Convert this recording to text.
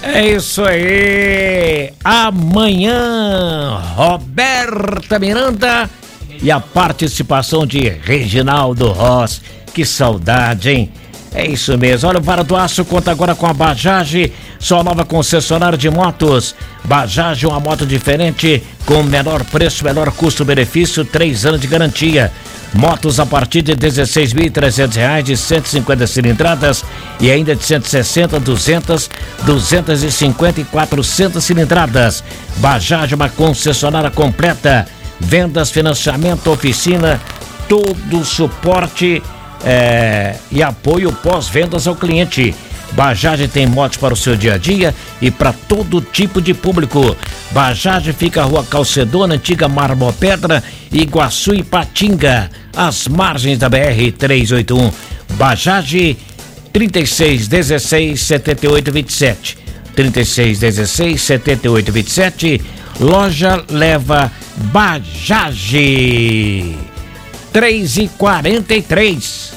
É isso aí. Amanhã, Roberta Miranda e a participação de Reginaldo Ross. Que saudade, hein? É isso mesmo. Olha, o Vara do Aço conta agora com a Bajaj, sua nova concessionária de motos. Bajaj, uma moto diferente, com menor preço, menor custo-benefício, 3 anos de garantia. Motos a partir de R$16.300 de 150 cilindradas e ainda de 160, 200, 250 e 400 cilindradas. Bajaj, uma concessionária completa. Vendas, financiamento, oficina, todo o suporte e apoio pós-vendas ao cliente. Bajaj tem motos para o seu dia a dia e para todo tipo de público. Bajaj fica Rua Calcedona, antiga Marmopedra, Iguaçu e Patinga, às margens da BR-381. Bajaj 3616-7827. 3616-7827. Loja Leva Bajaj. 3h43.